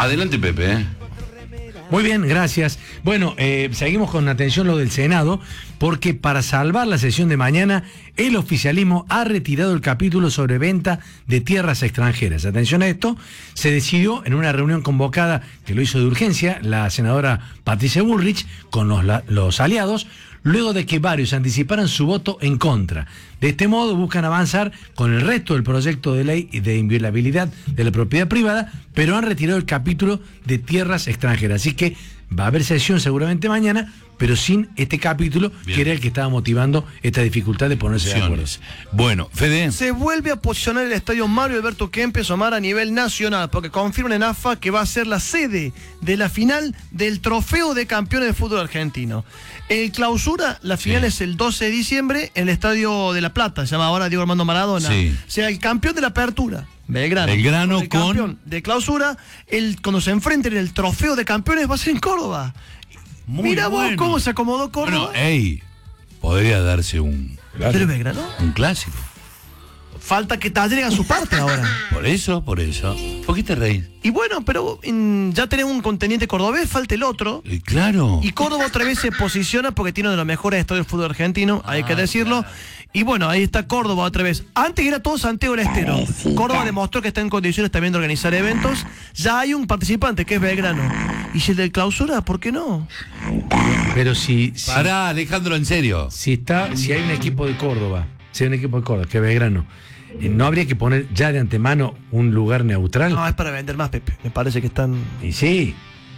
Adelante, Pepe. Muy bien, gracias. Bueno, seguimos con atención lo del Senado, porque para salvar la sesión de mañana, el oficialismo ha retirado el capítulo sobre venta de tierras extranjeras. Atención a esto, se decidió en una reunión convocada, que lo hizo de urgencia, la senadora Patricia Bullrich, con los aliados, luego de que varios anticiparan su voto en contra. De este modo buscan avanzar con el resto del proyecto de ley de inviolabilidad de la propiedad privada, pero han retirado el capítulo de tierras extranjeras. Así que va a haber sesión seguramente mañana, pero sin este capítulo, bien, que era el que estaba motivando esta dificultad de ponerse de acuerdo. Bueno, Fede. Se vuelve a posicionar el estadio Mario Alberto Kempes, Omar, a nivel nacional, porque confirma en AFA que va a ser la sede de la final del Trofeo de Campeones de Fútbol Argentino. El clausura, la final es el 12 de diciembre en el Estadio de La Plata, se llama ahora Diego Armando Maradona. Sí. O sea, el campeón de la apertura, Belgrano. Belgrano el campeón de clausura, cuando se enfrenten en el Trofeo de Campeones va a ser en Córdoba. Mira vos cómo se acomodó Córdoba. Bueno, podría darse un... ¿Pero Belgrano? Un clásico. Falta que Talleres haga su parte ahora. Por eso. ¿Por qué te reís? Y bueno, pero ya tenemos un contendiente cordobés, falta el otro. Claro. Y Córdoba otra vez se posiciona porque tiene uno de los mejores estadios del fútbol argentino, hay que decirlo. Claro. Y bueno, ahí está Córdoba otra vez. Antes era todo Santiago del Estero. Córdoba demostró que está en condiciones también de organizar eventos. Ya hay un participante que es Belgrano. Y si el del clausura, ¿por qué no? Pero si pará, Alejandro, en serio. Si hay un equipo de Córdoba, que es Belgrano, ¿no habría que poner ya de antemano un lugar neutral? No, es para vender más, Pepe. Me parece que están... Y sí.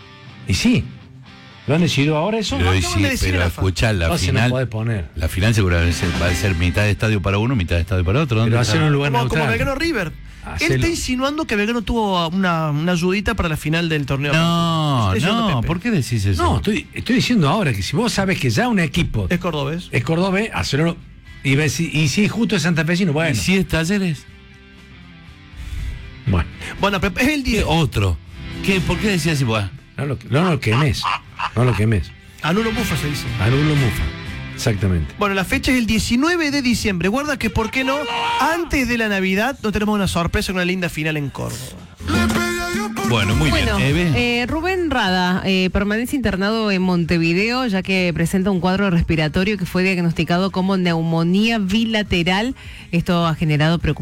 ¿Lo han decidido ahora eso? Pero escuchá, la final. No poner. La final seguramente va a ser mitad de estadio para uno, mitad de estadio para otro. Pero hacer un lugar neutral. Como Belgrano River. Él está insinuando que Belgrano tuvo una ayudita para la final del torneo. No, ¿por qué decís eso? No, estoy diciendo ahora que si vos sabes que ya un equipo es cordobés, hacerlo. Y si justo es santafesino, bueno. ¿Y si es Talleres? Bueno, pero es el día. Otro. ¿Por qué decías así? No lo quemes. Anulo Mufa se dice. Anulo Mufa. Exactamente. Bueno, la fecha es el 19 de diciembre. Guarda que, ¿por qué no? Antes de la Navidad no tenemos una sorpresa, una linda final en Córdoba. Bueno, muy bien. Rubén Rada permanece internado en Montevideo, ya que presenta un cuadro respiratorio que fue diagnosticado como neumonía bilateral. Esto ha generado preocupación.